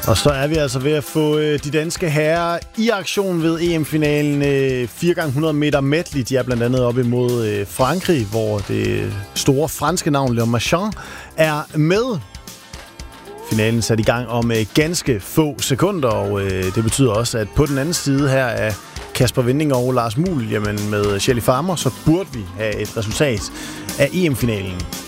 Og så er vi altså ved at få de danske herrer i aktion ved EM-finalen 4x100 meter medley. De er blandt andet op imod Frankrig, hvor det store franske navn Léon Marchand er med. Finalen sat i gang om ganske få sekunder, og det betyder også, at på den anden side her af Kasper Winding og Lars Muhl, jamen med Shelly Farmer, så burde vi have et resultat af EM-finalen.